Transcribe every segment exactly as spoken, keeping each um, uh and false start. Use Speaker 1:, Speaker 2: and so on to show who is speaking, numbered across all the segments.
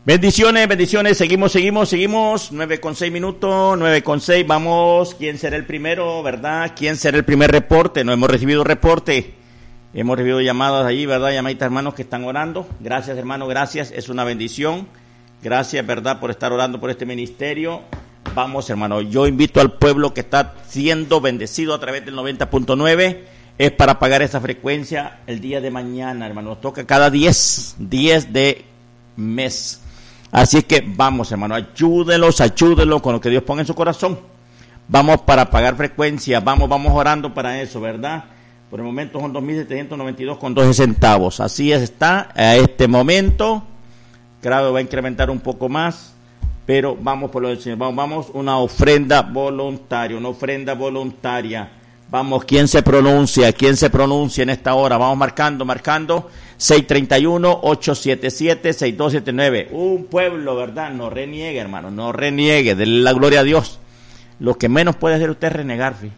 Speaker 1: Bendiciones, bendiciones, seguimos, seguimos, seguimos, nueve con seis minutos, nueve con seis, vamos, ¿quién será el primero, verdad? ¿Quién será el primer reporte? No hemos recibido reporte, hemos recibido llamadas allí, verdad, llamaditas hermanos que están orando, gracias hermano, gracias, es una bendición, gracias, verdad, por estar orando por este ministerio, vamos hermano, yo invito al pueblo que está siendo bendecido a través del noventa punto nueve, es para pagar esa frecuencia el día de mañana, hermano, nos toca cada diez, diez de mes. Así que vamos, hermano, ayúdenlos, ayúdenlos con lo que Dios ponga en su corazón. Vamos para pagar frecuencia, vamos, vamos orando para eso, ¿verdad? Por el momento son dos mil setecientos noventa y dos con doce centavos. Así es, está a este momento. Claro, va a incrementar un poco más, pero vamos por lo del Señor. Vamos, vamos, una ofrenda voluntaria, una ofrenda voluntaria. Vamos, ¿quién se pronuncia? ¿Quién se pronuncia en esta hora? Vamos marcando, marcando. seis tres uno, ocho siete siete, seis dos siete nueve. Un pueblo, ¿verdad? No reniegue, hermano, no reniegue. Denle la gloria a Dios. Lo que menos puede hacer usted es renegar, ¿sí?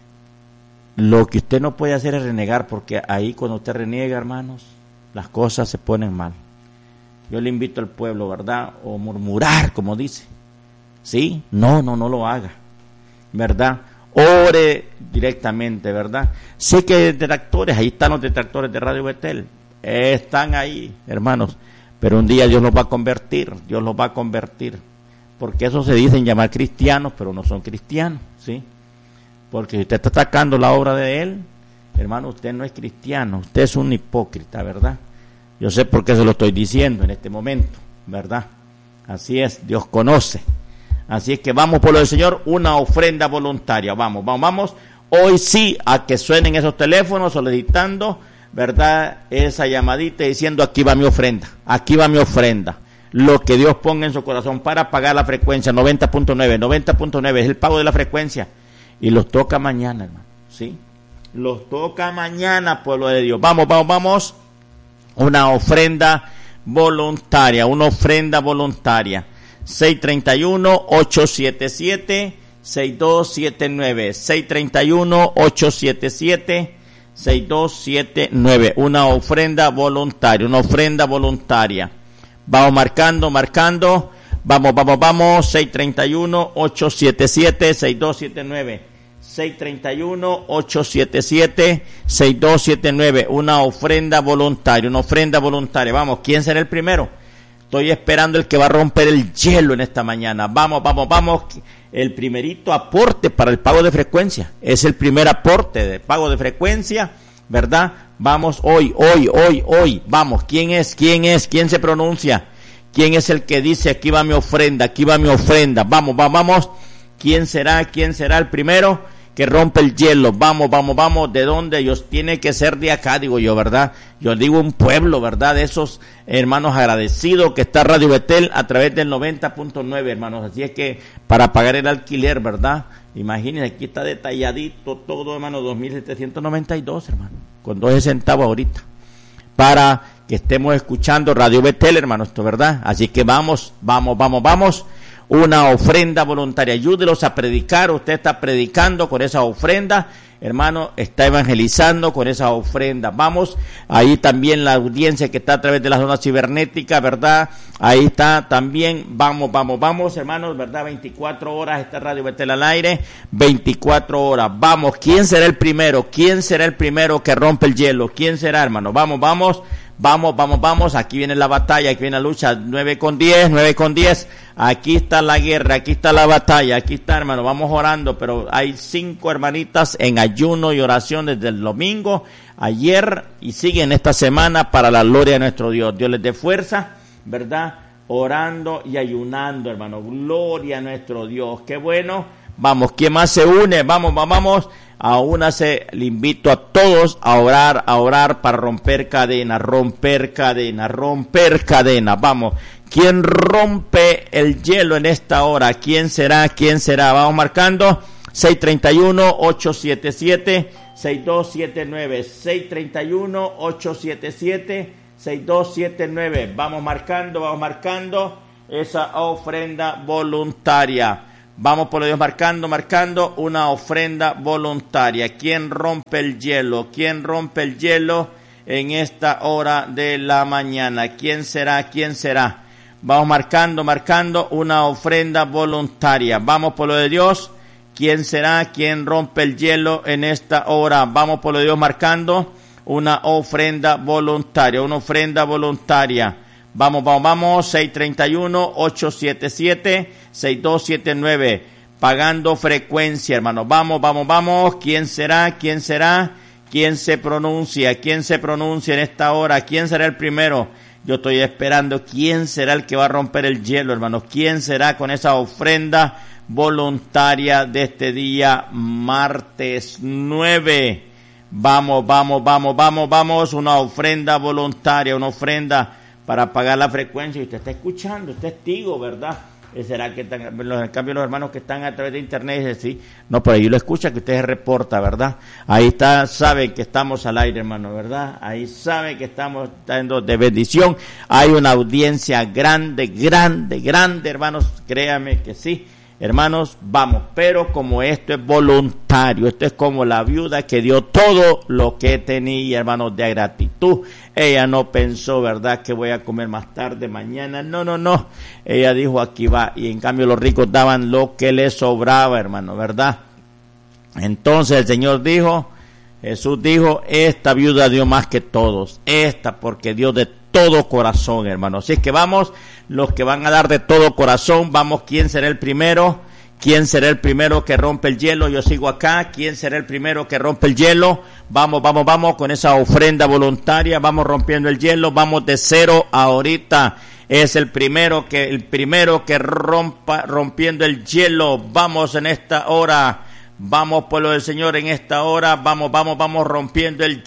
Speaker 1: Lo que usted no puede hacer es renegar, porque ahí cuando usted reniega, hermanos, las cosas se ponen mal. Yo le invito al pueblo, ¿verdad? O murmurar, como dice. ¿Sí? No, no, no lo haga. ¿Verdad? Ore directamente, ¿verdad? Sé que hay detractores, ahí están los detractores de Radio Betel, están ahí, hermanos, pero un día Dios los va a convertir, Dios los va a convertir, porque eso se dicen llamar cristianos, pero no son cristianos, ¿sí? Porque si usted está atacando la obra de Él, hermano, usted no es cristiano, usted es un hipócrita, ¿verdad? Yo sé por qué se lo estoy diciendo en este momento, ¿verdad? Así es, Dios conoce. Así es que vamos por lo del Señor, una ofrenda voluntaria. Vamos, vamos, vamos. Hoy sí, a que suenen esos teléfonos solicitando, ¿verdad? Esa llamadita diciendo, aquí va mi ofrenda, aquí va mi ofrenda. Lo que Dios ponga en su corazón para pagar la frecuencia, noventa punto nueve, noventa punto nueve es el pago de la frecuencia. Y los toca mañana, hermano, ¿sí? Los toca mañana, pueblo de Dios. Vamos, vamos, vamos. Una ofrenda voluntaria, una ofrenda voluntaria. seis tres uno, ocho siete siete, seis dos siete nueve, seis tres uno, ocho siete siete, seis dos siete nueve, una ofrenda voluntaria, una ofrenda voluntaria. Vamos marcando, marcando, vamos, vamos, vamos, seis tres uno, ocho siete siete, seis dos siete nueve, seis tres uno, ocho siete siete, seis dos siete nueve, una ofrenda voluntaria, una ofrenda voluntaria. Vamos, ¿quién será el primero? Estoy esperando el que va a romper el hielo en esta mañana. Vamos, vamos, vamos. El primerito aporte para el pago de frecuencia. Es el primer aporte de pago de frecuencia, ¿verdad? Vamos hoy, hoy, hoy, hoy. Vamos, ¿quién es? ¿Quién es? ¿Quién se pronuncia? ¿Quién es el que dice, aquí va mi ofrenda, aquí va mi ofrenda? Vamos, vamos, vamos. ¿Quién será? ¿Quién será el primero que rompe el hielo? Vamos, vamos, vamos. ¿De dónde? Ellos tiene que ser de acá, digo yo, ¿verdad? Yo digo un pueblo, ¿verdad? De esos hermanos agradecidos que está Radio Betel a través del noventa punto nueve, hermanos. Así es que para pagar el alquiler, ¿verdad? Imagínense, aquí está detalladito todo, hermano, dos mil setecientos noventa y dos, hermano, con doce centavos ahorita. Para que estemos escuchando Radio Betel, hermano, esto, ¿verdad? Así que vamos, vamos, vamos, vamos. Una ofrenda voluntaria, ayúdelos a predicar, usted está predicando con esa ofrenda, hermano, está evangelizando con esa ofrenda. Vamos, ahí también la audiencia que está a través de la zona cibernética, ¿verdad? Ahí está también, vamos, vamos, vamos, hermanos, ¿verdad? veinticuatro horas está Radio Betel al aire, veinticuatro horas, vamos, ¿quién será el primero? ¿Quién será el primero que rompe el hielo? ¿Quién será, hermano? Vamos, vamos. Vamos, vamos, vamos, aquí viene la batalla, aquí viene la lucha, nueve con diez, nueve con diez, aquí está la guerra, aquí está la batalla, aquí está, hermano, vamos orando, pero hay cinco hermanitas en ayuno y oración desde el domingo, ayer, y siguen esta semana para la gloria de nuestro Dios. Dios les dé fuerza, ¿verdad? Orando y ayunando, hermano, gloria a nuestro Dios, qué bueno. Vamos, ¿quién más se une? Vamos, vamos, vamos. Aúnase, le invito a todos a orar, a orar para romper cadenas, romper cadenas, romper cadenas. Vamos, ¿quién rompe el hielo en esta hora? ¿Quién será? ¿Quién será? Vamos marcando, seis tres uno, ocho siete siete, seis dos siete nueve, seis tres uno, ocho siete siete, seis dos siete nueve. Vamos marcando, vamos marcando esa ofrenda voluntaria. Vamos por Dios marcando, marcando una ofrenda voluntaria. ¿Quién rompe el hielo? ¿Quién rompe el hielo en esta hora de la mañana? ¿Quién será? ¿Quién será? Vamos marcando, marcando una ofrenda voluntaria. Vamos por lo de Dios. ¿Quién será quien rompe el hielo en esta hora? Vamos por lo de Dios marcando una ofrenda voluntaria, una ofrenda voluntaria. Vamos, vamos, vamos, seis tres uno, ocho siete siete, seis dos siete nueve, pagando frecuencia, hermanos. Vamos, vamos, vamos. ¿Quién será? ¿Quién será? ¿Quién se pronuncia? ¿Quién se pronuncia en esta hora? ¿Quién será el primero? Yo estoy esperando. ¿Quién será el que va a romper el hielo, hermanos? ¿Quién será con esa ofrenda voluntaria de este día, martes nueve? Vamos, vamos, vamos, vamos, vamos. Una ofrenda voluntaria, una ofrenda para pagar la frecuencia. Y usted está escuchando, es testigo, ¿verdad? ¿Será que están, en cambio los hermanos que están a través de internet dicen, sí, no, por ahí lo escucha, que usted se reporta, ¿verdad? Ahí está, saben que estamos al aire, hermano, ¿verdad? Ahí saben que estamos dando de bendición. Hay una audiencia grande, grande, grande, hermanos, créame que sí. Hermanos, vamos, pero como esto es voluntario, esto es como la viuda que dio todo lo que tenía, hermanos, de gratitud. Ella no pensó, ¿verdad?, que voy a comer más tarde, mañana. No, no, no. Ella dijo, aquí va. Y en cambio los ricos daban lo que les sobraba, hermano, ¿verdad? Entonces el Señor dijo, Jesús dijo, esta viuda dio más que todos. Esta porque dio de todo corazón, hermano. Así es que vamos, los que van a dar de todo corazón, vamos, ¿quién será el primero? ¿Quién será el primero que rompe el hielo? Yo sigo acá. ¿Quién será el primero que rompe el hielo? Vamos, vamos, vamos con esa ofrenda voluntaria. Vamos rompiendo el hielo. Vamos de cero a ahorita. Es el primero que, el primero que rompa, rompiendo el hielo. Vamos en esta hora. Vamos, pueblo del Señor, en esta hora. Vamos, vamos, vamos rompiendo el